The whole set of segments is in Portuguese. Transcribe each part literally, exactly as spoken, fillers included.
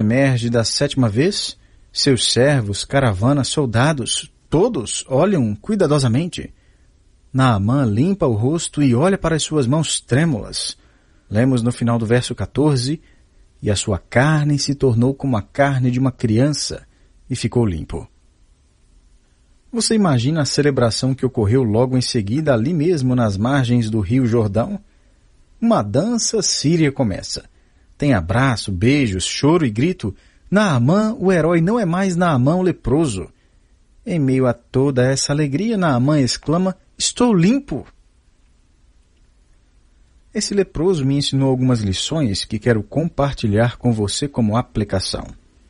emerge da sétima vez, seus servos, caravana, soldados, todos olham cuidadosamente. Naamã limpa o rosto e olha para as suas mãos trêmulas. Lemos no final do verso quatorze, e a sua carne se tornou como a carne de uma criança e ficou limpo. Você imagina a celebração que ocorreu logo em seguida ali mesmo nas margens do rio Jordão? Uma dança síria começa. Tem abraço, beijos, choro e grito. Naamã, o herói, não é mais Naamã o leproso. Em meio a toda essa alegria, Naamã exclama, estou limpo! Esse leproso me ensinou algumas lições que quero compartilhar com você como aplicação.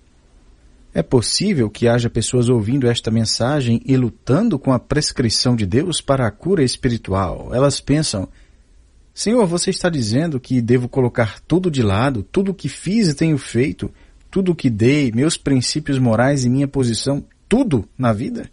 É possível que haja pessoas ouvindo esta mensagem e lutando com a prescrição de Deus para a cura espiritual. Elas pensam, Senhor, você está dizendo que devo colocar tudo de lado, tudo o que fiz e tenho feito, tudo o que dei, meus princípios morais e minha posição, tudo na vida?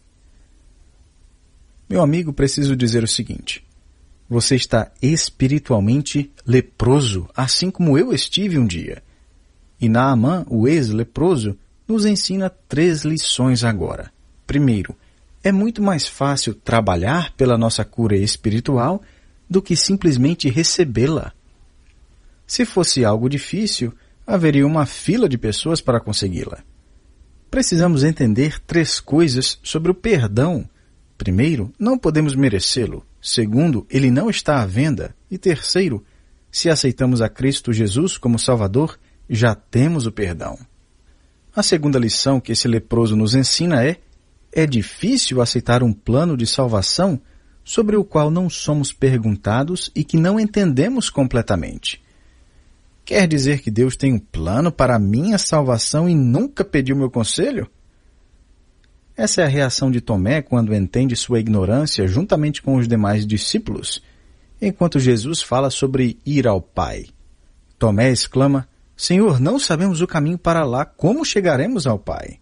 Meu amigo, preciso dizer o seguinte, você está espiritualmente leproso, assim como eu estive um dia. E Naamã, o ex-leproso, nos ensina três lições agora. Primeiro, é muito mais fácil trabalhar pela nossa cura espiritual do que simplesmente recebê-la. Se fosse algo difícil, haveria uma fila de pessoas para consegui-la. Precisamos entender três coisas sobre o perdão. Primeiro, não podemos merecê-lo. Segundo, ele não está à venda. E terceiro, se aceitamos a Cristo Jesus como Salvador, já temos o perdão. A segunda lição que esse leproso nos ensina é: é difícil aceitar um plano de salvação sobre o qual não somos perguntados e que não entendemos completamente. Quer dizer que Deus tem um plano para a minha salvação e nunca pediu meu conselho? Essa é a reação de Tomé quando entende sua ignorância juntamente com os demais discípulos, enquanto Jesus fala sobre ir ao Pai. Tomé exclama, Senhor, não sabemos o caminho para lá, como chegaremos ao Pai?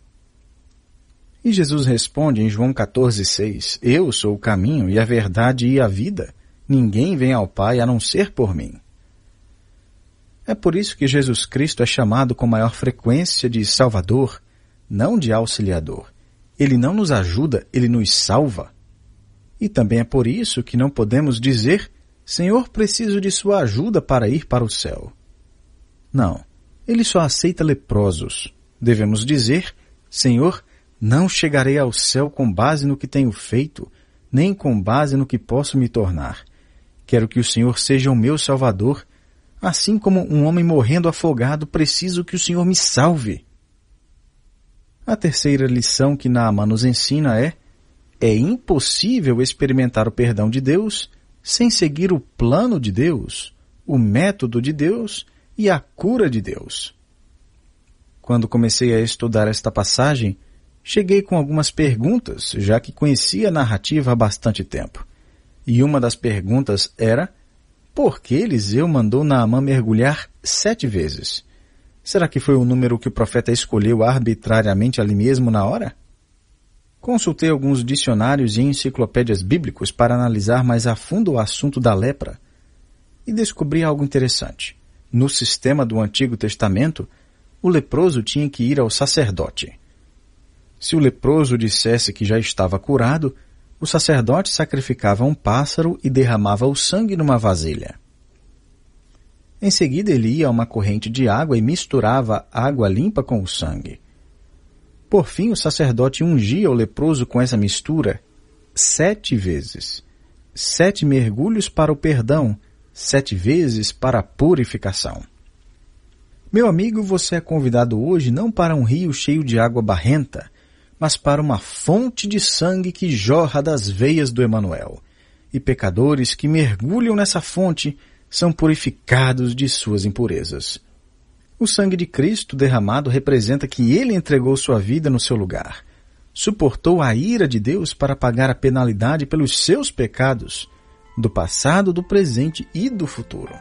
E Jesus responde em João quatorze, seis, Eu sou o caminho e a verdade e a vida. Ninguém vem ao Pai a não ser por mim. É por isso que Jesus Cristo é chamado com maior frequência de Salvador, não de Auxiliador. Ele não nos ajuda, ele nos salva. E também é por isso que não podemos dizer, Senhor, preciso de sua ajuda para ir para o céu. Não, ele só aceita leprosos. Devemos dizer, Senhor, não chegarei ao céu com base no que tenho feito, nem com base no que posso me tornar. Quero que o Senhor seja o meu Salvador, assim como um homem morrendo afogado, preciso que o Senhor me salve. A terceira lição que Naamã nos ensina é, é impossível experimentar o perdão de Deus sem seguir o plano de Deus, o método de Deus e a cura de Deus. Quando comecei a estudar esta passagem, cheguei com algumas perguntas, já que conhecia a narrativa há bastante tempo. E uma das perguntas era, por que Eliseu mandou Naamã mergulhar sete vezes? Será que foi o número que o profeta escolheu arbitrariamente ali mesmo na hora? Consultei alguns dicionários e enciclopédias bíblicos para analisar mais a fundo o assunto da lepra e descobri algo interessante. No sistema do Antigo Testamento, o leproso tinha que ir ao sacerdote. Se o leproso dissesse que já estava curado, o sacerdote sacrificava um pássaro e derramava o sangue numa vasilha. Em seguida ele ia a uma corrente de água e misturava água limpa com o sangue. Por fim, o sacerdote ungia o leproso com essa mistura sete vezes. Sete mergulhos para o perdão, sete vezes para a purificação. Meu amigo, você é convidado hoje não para um rio cheio de água barrenta, mas para uma fonte de sangue que jorra das veias do Emanuel. E pecadores que mergulham nessa fonte são purificados de suas impurezas. O sangue de Cristo derramado representa que ele entregou sua vida no seu lugar. Suportou a ira de Deus para pagar a penalidade pelos seus pecados, do passado, do presente e do futuro.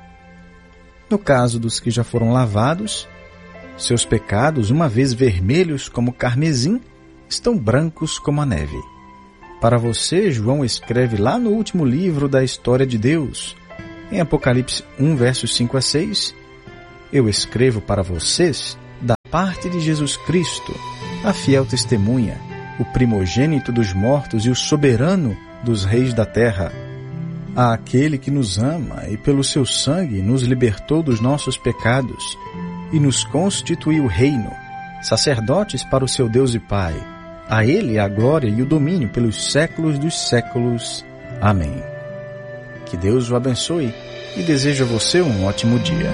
No caso dos que já foram lavados, seus pecados, uma vez vermelhos como carmesim, estão brancos como a neve. Para você, João escreve lá no último livro da história de Deus, em Apocalipse um, versos cinco a seis, eu escrevo para vocês parte de Jesus Cristo, a fiel testemunha, o primogênito dos mortos e o soberano dos reis da terra, àquele que nos ama e pelo seu sangue nos libertou dos nossos pecados e nos constituiu reino, sacerdotes para o seu Deus e Pai. A Ele a glória e o domínio pelos séculos dos séculos. Amém. Que Deus o abençoe e desejo a você um ótimo dia.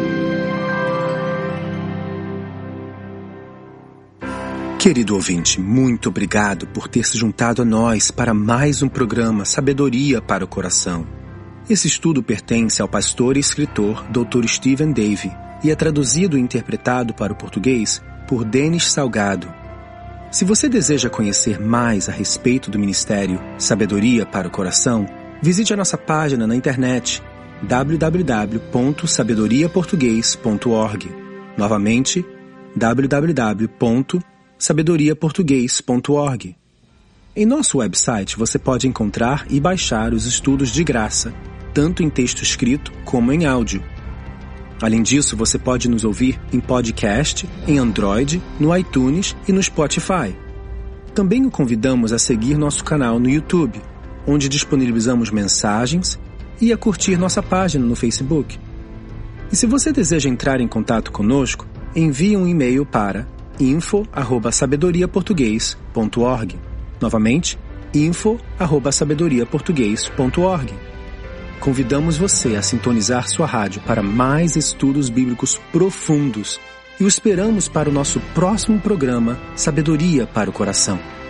Querido ouvinte, muito obrigado por ter se juntado a nós para mais um programa Sabedoria para o Coração. Esse estudo pertence ao pastor e escritor doutor Stephen Davey e é traduzido e interpretado para o português por Denis Salgado. Se você deseja conhecer mais a respeito do ministério Sabedoria para o Coração, visite a nossa página na internet w w w ponto sabedoria português ponto org. Novamente, w w w ponto sabedoria português ponto org. Em nosso website você pode encontrar e baixar os estudos de graça, tanto em texto escrito como em áudio. Além disso, você pode nos ouvir em podcast, em Android, no iTunes e no Spotify. Também o convidamos a seguir nosso canal no YouTube, onde disponibilizamos mensagens, e a curtir nossa página no Facebook. E se você deseja entrar em contato conosco, envie um e-mail para info arroba sabedoria português ponto org. Novamente, info arroba sabedoria português ponto org. Convidamos você a sintonizar sua rádio para mais estudos bíblicos profundos e o esperamos para o nosso próximo programa Sabedoria para o Coração.